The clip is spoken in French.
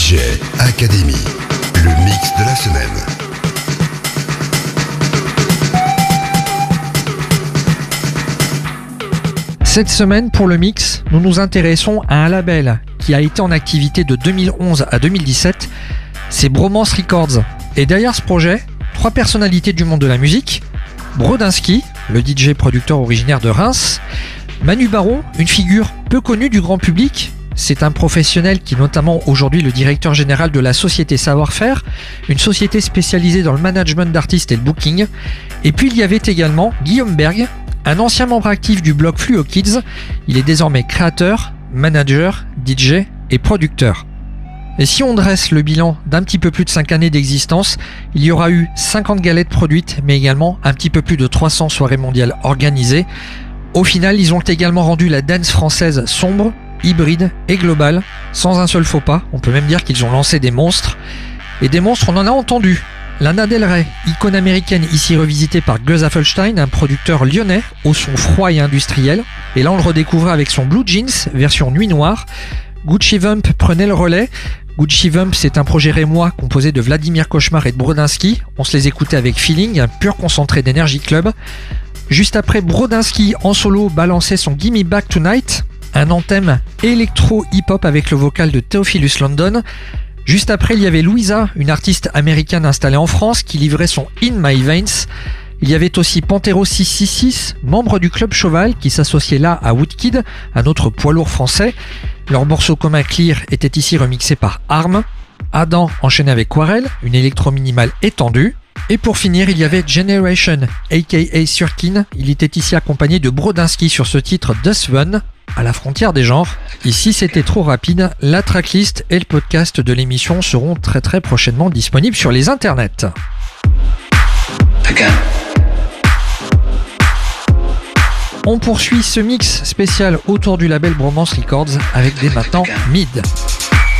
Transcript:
DJ Academy, le mix de la semaine. Cette semaine, pour le mix, nous nous intéressons à un label qui a été en activité de 2011 à 2017, c'est Bromance Records. Et derrière ce projet, 3 personnalités du monde de la musique: Brodinski, le DJ producteur originaire de Reims; Manu Baron, une figure peu connue du grand public. C'est un professionnel qui est notamment aujourd'hui le directeur général de la société Savoir-Faire, une société spécialisée dans le management d'artistes et le booking. Et puis il y avait également Guillaume Berg, un ancien membre actif du blog Fluo Kids. Il est désormais créateur, manager, DJ et producteur. Et si on dresse le bilan d'un petit peu plus de 5 années d'existence, il y aura eu 50 galettes produites, mais également un petit peu plus de 300 soirées mondiales organisées. Au final, ils ont également rendu la dance française sombre, hybride et globale, sans un seul faux pas. On peut même dire qu'ils ont lancé des monstres. Et des monstres, on en a entendu. Lana Del Rey, icône américaine ici revisitée par Gus Affelstein, un producteur lyonnais au son froid et industriel. Et là on le redécouvrait avec son Blue Jeans, version nuit noire. Gucci Vamp prenait le relais. Gucci Vamp, c'est un projet rémois composé de Vladimir Cauchemar et de Brodinski. On se les écoutait avec feeling, un pur concentré d'Energy Club. Juste après, Brodinski en solo balançait son Gimme Back Tonight, un anthème électro-hip-hop avec le vocal de Theophilus London. Juste après, il y avait Louisa, une artiste américaine installée en France qui livrait son In My Veins. Il y avait aussi Pantero 666, membre du Club Cheval, qui s'associait là à Woodkid, un autre poids lourd français. Leur morceau commun Clear était ici remixé par Arm. Adam enchaînait avec Quarel, une électro minimale étendue. Et pour finir, il y avait Generation, aka Surkin. Il était ici accompagné de Brodinski sur ce titre Dust Run, à la frontière des genres. Ici c'était trop rapide, la tracklist et le podcast de l'émission seront très prochainement disponibles sur les internets. On poursuit ce mix spécial autour du label Bromance Records avec dès maintenant Mid.